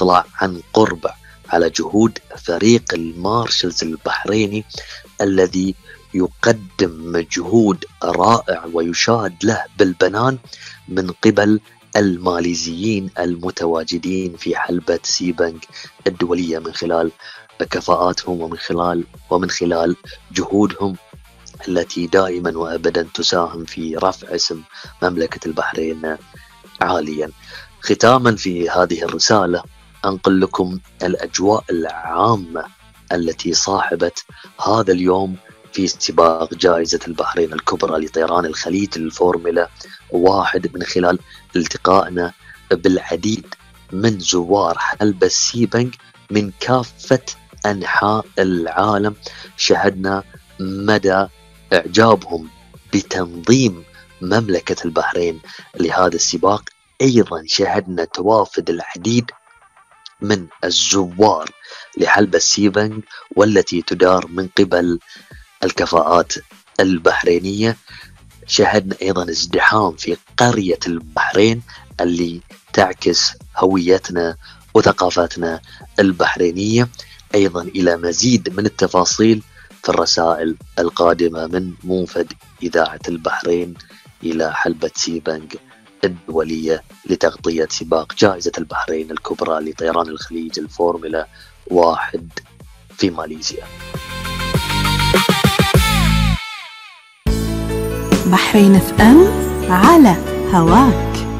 للاطلاع عن قرب على جهود فريق المارشلز البحريني الذي يقدم مجهود رائع ويشاد له بالبنان من قبل الماليزيين المتواجدين في حلبة سيبنج الدولية، من خلال كفاءاتهم ومن خلال جهودهم التي دائما وأبدا تساهم في رفع اسم مملكة البحرين عاليا. ختاما في هذه الرسالة أنقل لكم الأجواء العامة التي صاحبت هذا اليوم في سباق جائزة البحرين الكبرى لطيران الخليج الفورمولا 1، من خلال التقائنا بالعديد من زوار حلبة سيبنج من كافة أنحاء العالم. شهدنا مدى إعجابهم بتنظيم مملكة البحرين لهذا السباق. أيضا شهدنا توافد العديد من الزوار لحلبة سيبنج والتي تدار من قبل الكفاءات البحرينية. شهدنا أيضا ازدحام في قرية البحرين اللي تعكس هويتنا وثقافتنا البحرينية. أيضا إلى مزيد من التفاصيل في الرسائل القادمة من موفد إذاعة البحرين إلى حلبة سيبنج الدولية لتغطية سباق جائزة البحرين الكبرى لطيران الخليج الفورمولا 1 في ماليزيا. بحرين FM على هواك.